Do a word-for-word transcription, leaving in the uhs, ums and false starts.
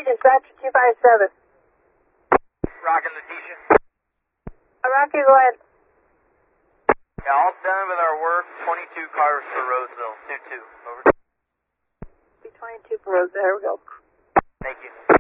Dispatcher two five seven. Rocket Letitia. Uh, Rocky, go ahead. Yeah, all done with our work. twenty-two cars for Roseville. two two. Over. twenty-two for Rose. There we go. Thank you.